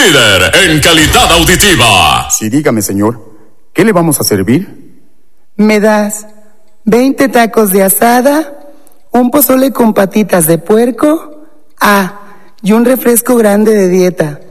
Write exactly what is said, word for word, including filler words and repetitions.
líder en calidad auditiva. Sí, dígame, señor. ¿Qué le vamos a servir? ¿Me das veinte tacos de asada, un pozole con patitas de puerco? Ah, y un refresco grande de dieta.